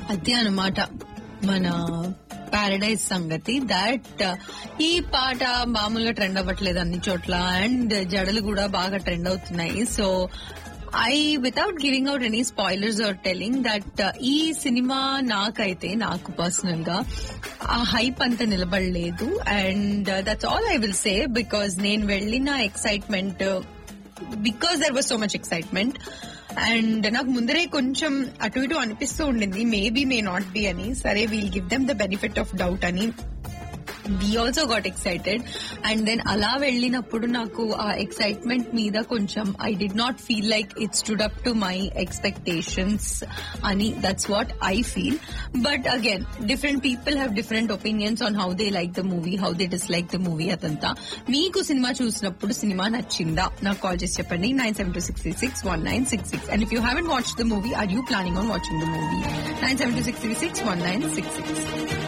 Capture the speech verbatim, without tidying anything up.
అదే అన్నమాట మన పారడైజ్ సంగతి. దట్ ఈ పాట మామూలుగా ట్రెండ్ అవ్వట్లేదు అన్ని చోట్ల, అండ్ జడలు కూడా బాగా ట్రెండ్ అవుతున్నాయి. So I without giving out any spoilers are telling that ఈ సినిమా నాకైతే నాకు పర్సనల్ గా ఆ హైప్ అంత నిలబడలేదు. And that's all I will say, because నేను వెళ్ళిన excitement, because there was so much excitement, and నాకు ముందరే కొంచెం అటు ఇటు అనిపిస్తూ ఉండింది మేబీ మే నాట్ బి అని. సరే we'll give them the benefit of doubt అని we also got excited, and then అలా వెళ్ళినప్పుడు నాకు ఆ ఎక్సైట్మెంట్ మీద కొంచెం I did not feel like it stood up to my expectations అని. That's what I feel. But again different people have different opinions on how they like the movie, how they dislike the movie. అదంతా మీకు cinema చూసినప్పుడు cinema నచ్చిందా నాకు call చేసి చెప్పండి, nine seven two six three six one nine six six. And if you haven't watched the movie, are you planning on watching the movie? Nine seven two six three six one nine six six.